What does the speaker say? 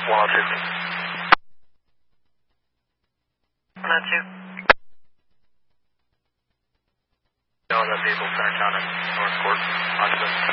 102. No, that vehicle turned down at North Court. Onto